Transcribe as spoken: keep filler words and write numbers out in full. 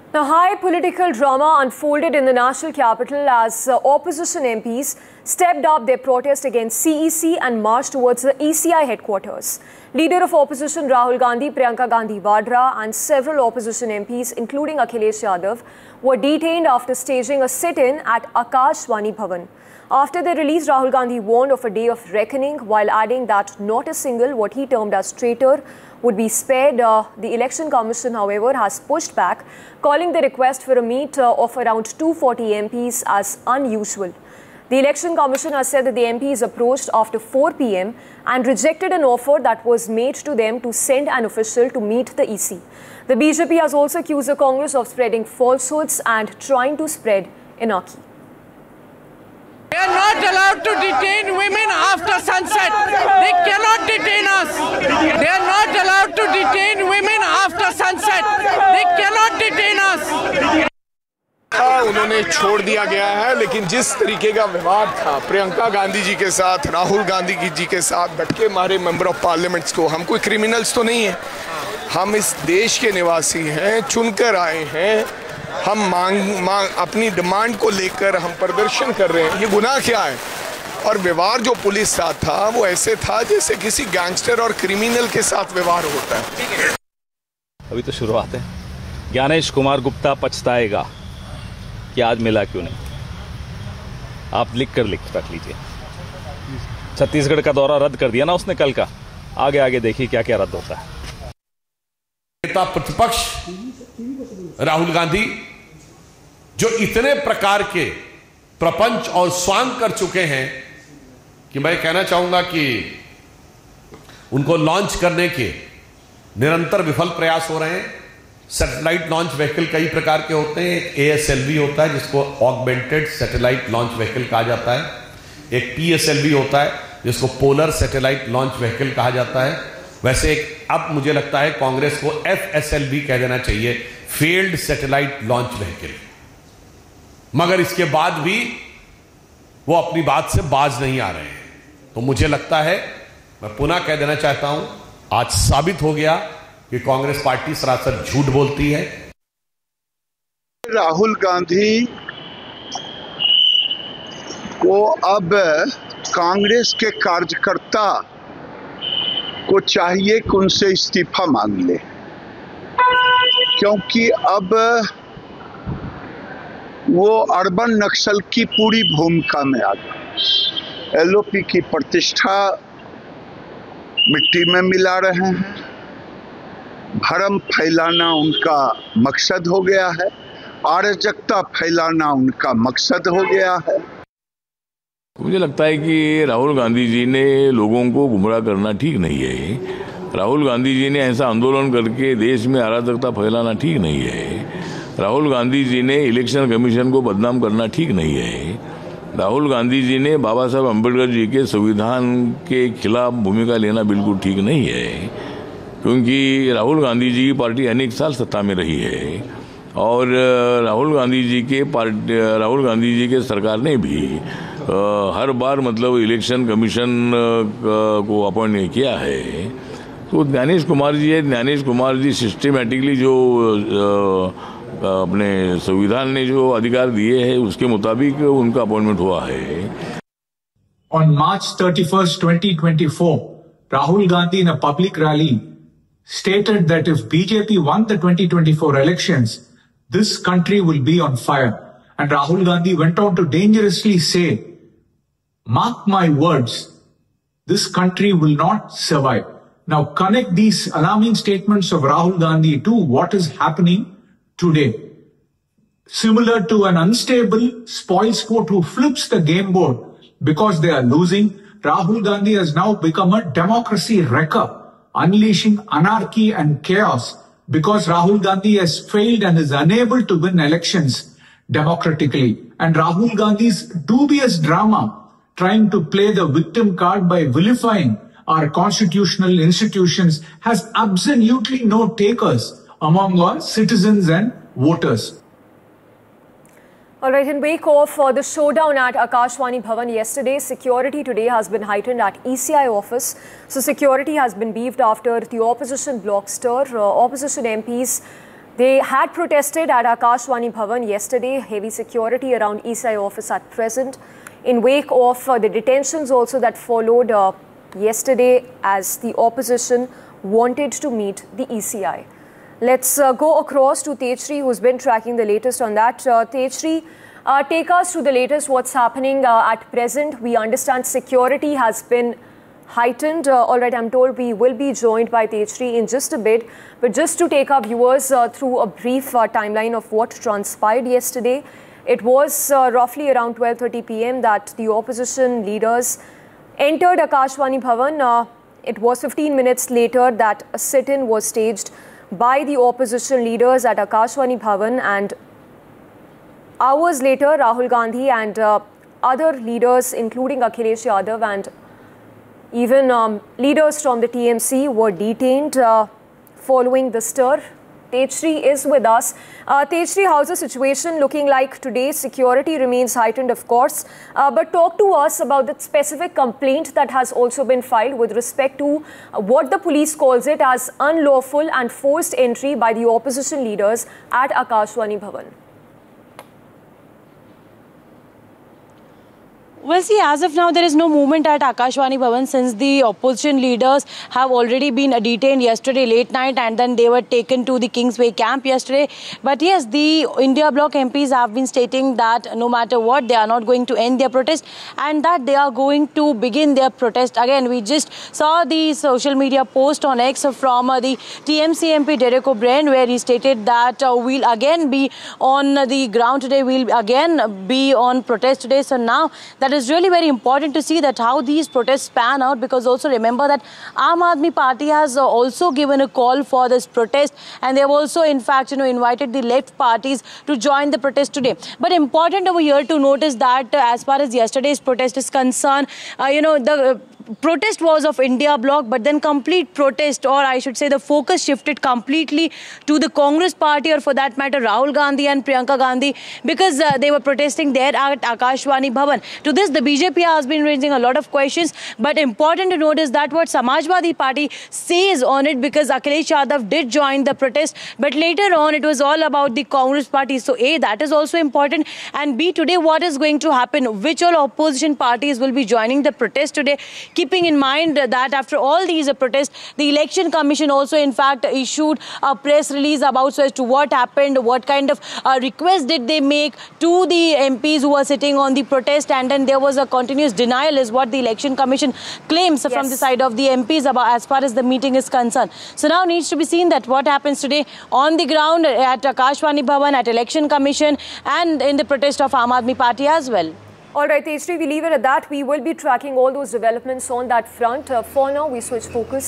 The high political drama unfolded in the national capital as uh, opposition M Ps stepped up their protest against C E C and marched towards the E C I headquarters. Leader of opposition Rahul Gandhi, Priyanka Gandhi Vadra and several opposition M Ps including Akhilesh Yadav were detained after staging a sit-in at Akashvani Bhavan. After their release, Rahul Gandhi warned of a day of reckoning while adding that not a single what he termed as traitor would be spared. Uh, the Election Commission, however, has pushed back, calling the request for a meet uh, of around two hundred forty M Ps as unusual. The Election Commission has said that the M Ps approached after four p m and rejected an offer that was made to them to send an official to meet the E C. The B J P has also accused the Congress of spreading falsehoods and trying to spread anarchy. They are not allowed to detain women after sunset. They cannot detain us. They are not allowed to detain women after sunset. They cannot detain us. उन्होंने छोड़ दिया गया है, लेकिन जिस तरीके का विवाद था प्रियंका गांधी जी के साथ, राहुल गांधी जी के साथ धक्के मारे मेंबर ऑफ पार्लियामेंट्स को, हम कोई क्रिमिनल्स तो नहीं है, हम इस देश के निवासी हैं, चुनकर आए हैं, हम मांग मांग अपनी डिमांड को लेकर हम प्रदर्शन कर रहे हैं। ये गुनाह क्या है? और व्यवहार जो पुलिस साथ था वो ऐसे था जैसे किसी गैंगस्टर और क्रिमिनल के साथ व्यवहार होता है। अभी तो शुरुआत है। ज्ञानेश कुमार गुप्ता पछताएगा कि आज मिला क्यों नहीं। आप लिख कर लिख रख लीजिए। छत्तीसगढ़ का दौरा रद्द कर दिया ना उसने कल का, आगे आगे देखिए क्या क्या रद्द होता है। नेता प्रतिपक्ष राहुल गांधी जो इतने प्रकार के प्रपंच और स्वांग कर चुके हैं कि मैं कहना चाहूंगा कि उनको लॉन्च करने के निरंतर विफल प्रयास हो रहे हैं। सैटेलाइट लॉन्च व्हीकल कई प्रकार के होते हैं। एक ए एस एल वी होता है जिसको ऑगमेंटेड सैटेलाइट लॉन्च व्हीकल कहा जाता है। एक पी एस एल वी होता है जिसको पोलर सैटेलाइट लॉन्च व्हीकल कहा जाता है। वैसे एक अब मुझे लगता है कांग्रेस को एफ एस एल वी कह देना चाहिए, फेल्ड सैटेलाइट लॉन्च व्हीकल। मगर इसके बाद भी वो अपनी बात से बाज नहीं आ रहे हैं। तो मुझे लगता है, मैं पुनः कह देना चाहता हूं, आज साबित हो गया कि कांग्रेस पार्टी सरासर झूठ बोलती है। राहुल गांधी को अब कांग्रेस के कार्यकर्ता को चाहिए कि उनसे इस्तीफा मांग ले, क्योंकि अब वो अर्बन नक्सल की पूरी भूमिका में आ गए। एल ओ पी की प्रतिष्ठा मिट्टी में मिला रहे हैं, भरम फैलाना उनका मकसद हो गया है, अराजकता फैलाना उनका मकसद हो गया है। मुझे लगता है कि राहुल गांधी जी ने लोगों को गुमराह करना ठीक नहीं है। राहुल गांधी जी ने ऐसा आंदोलन करके देश में अराजकता फैलाना ठीक नहीं है। राहुल गांधी जी ने इलेक्शन कमीशन को बदनाम करना ठीक नहीं है। राहुल गांधी जी ने बाबा साहब अम्बेडकर जी के संविधान के खिलाफ भूमिका लेना बिल्कुल ठीक नहीं है, क्योंकि राहुल गांधी जी की पार्टी अनेक साल सत्ता में रही है और राहुल गांधी जी के पार्टी राहुल गांधी जी के सरकार ने भी आ, हर बार मतलब इलेक्शन कमीशन को अपॉइंट किया है। तो ज्ञानेश कुमार जी है, ज्ञानेश कुमार जी सिस्टमेटिकली जो आ, अपने संविधान ने जो अधिकार दिए हैं उसके मुताबिक उनका अपॉइंटमेंट हुआ है। On March thirty-first, twenty twenty-four, Rahul Gandhi in a public rally stated that if B J P won the twenty twenty-four elections, this country will be on fire. And Rahul Gandhi went on to dangerously say, mark my words, this country will not survive. Now connect these alarming statements of Rahul Gandhi to what is happening today. Similar to an unstable spoilsport who flips the game board because they are losing, Rahul Gandhi has now become a democracy wrecker, unleashing anarchy and chaos because Rahul Gandhi has failed and is unable to win elections democratically. And Rahul Gandhi's dubious drama trying to play the victim card by vilifying our constitutional institutions has absolutely no takers among our citizens and voters. All right, in wake of uh, the showdown at Akashvani Bhavan yesterday, security today has been heightened at E C I office. So security has been beefed after the opposition bloc stir. Uh, opposition M Ps They had protested at Akashvani Bhavan yesterday. Heavy security around E C I office at present, in wake of uh, the detentions also that followed uh, yesterday as the opposition wanted to meet the E C I. Let's uh, go across to Tejshri, who's been tracking the latest on that. Uh, Tejshri, uh, take us to the latest, what's happening uh, at present. We understand security has been heightened. Uh, all right, I'm told we will be joined by Tejshri in just a bit. But just to take our viewers uh, through a brief uh, timeline of what transpired yesterday, it was uh, roughly around twelve thirty p m that the opposition leaders entered Akashvani Bhavan. Uh, it was fifteen minutes later that a sit-in was staged by the opposition leaders at Akashvani Bhavan, and hours later Rahul Gandhi and uh, other leaders including Akhilesh Yadav and even um, leaders from the T M C were detained uh, following the stir. Tejshri is with us. Uh, Tejshri, how's the situation looking like today? Security remains heightened, of course. Uh, but talk to us about the specific complaint that has also been filed with respect to uh, what the police calls it as unlawful and forced entry by the opposition leaders at Akashvani Bhavan. Well, see, as of now, there is no movement at Akashvani Bhavan since the opposition leaders have already been detained yesterday late night and then they were taken to the Kingsway camp yesterday. But yes, the India Bloc M Ps have been stating that no matter what, they are not going to end their protest and that they are going to begin their protest again. We just saw the social media post on X from uh, the T M C M P Derek O'Brien, where he stated that uh, we'll again be on the ground today, we'll again be on protest today. So now that is It's really very important to see that how these protests pan out, because also remember that Aam Aadmi Party has also given a call for this protest and they have also in fact you know invited the left parties to join the protest today. But important over here to notice that uh, as far as yesterday's protest is concerned, uh, you know the uh, protest was of India Bloc, but then complete protest, or I should say the focus shifted completely to the Congress party, or for that matter Rahul Gandhi and Priyanka Gandhi, because uh, they were protesting there at Akashvani Bhavan. To this the B J P has been raising a lot of questions, but important to notice that what Samajwadi Party says on it, because Akhilesh Yadav did join the protest, but later on it was all about the Congress party. So A, that is also important, and B, today what is going to happen, which all opposition parties will be joining the protest today, keeping in mind that after all these protests, the Election Commission also in fact issued a press release about so as to what happened, what kind of uh, request did they make to the M Ps who were sitting on the protest, and then there was a continuous denial is what the Election Commission claims yes. from the side of the M Ps about as far as the meeting is concerned. So now needs to be seen that what happens today on the ground at Akashvani Bhavan, at Election Commission, and in the protest of Aam Aadmi Party as well. All right, Tejshri, we leave it at that. We will be tracking all those developments on that front. Uh, for now, we switch focus